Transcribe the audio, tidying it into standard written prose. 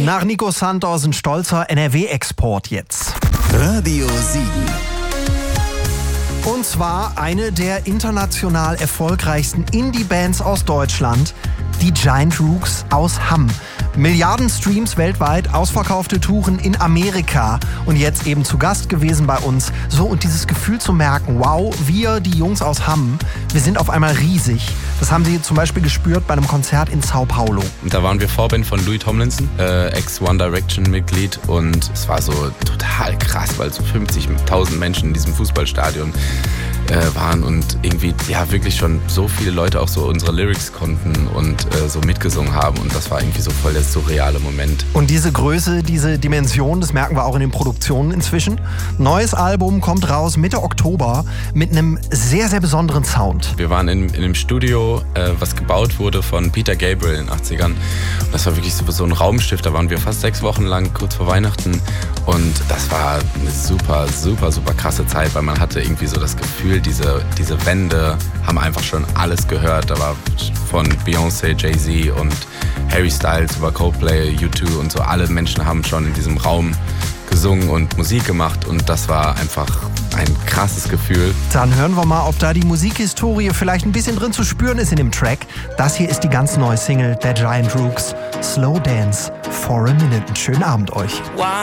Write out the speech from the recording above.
Nach Nico Santos ein stolzer NRW-Export jetzt. Radio 7. Und zwar eine der international erfolgreichsten Indie-Bands aus Deutschland, die Giant Rooks aus Hamm. Milliarden Streams weltweit, ausverkaufte Touren in Amerika und jetzt eben zu Gast gewesen bei uns. So, und dieses Gefühl zu merken, wow, wir, die Jungs aus Hamm, wir sind auf einmal riesig. Das haben sie zum Beispiel gespürt bei einem Konzert in Sao Paulo. Da waren wir Vorband von Louis Tomlinson, Ex-One Direction-Mitglied, und es war so total krass, weil so 50.000 Menschen in diesem Fußballstadion waren und irgendwie wirklich schon so viele Leute auch so unsere Lyrics konnten und so mitgesungen haben, und das war irgendwie so voll der surreale Moment. Und diese Größe, diese Dimension, das merken wir auch in den Produktionen inzwischen. Neues Album kommt raus Mitte Oktober mit einem sehr, sehr besonderen Sound. Wir waren in einem Studio, was gebaut wurde von Peter Gabriel in den 80ern. Und das war wirklich so ein Raumschiff, da waren wir fast 6 Wochen lang, kurz vor Weihnachten, und das war eine super, super, super krasse Zeit, weil man hatte irgendwie so das Gefühl, diese Wände haben einfach schon alles gehört. Da war von Beyoncé, Jay-Z und Harry Styles über Coldplay, U2 und so. Alle Menschen haben schon in diesem Raum gesungen und Musik gemacht, und das war einfach ein krasses Gefühl. Dann hören wir mal, ob da die Musikhistorie vielleicht ein bisschen drin zu spüren ist in dem Track. Das hier ist die ganz neue Single der Giant Rooks, Slow Dance for a Minute. Einen schönen Abend euch.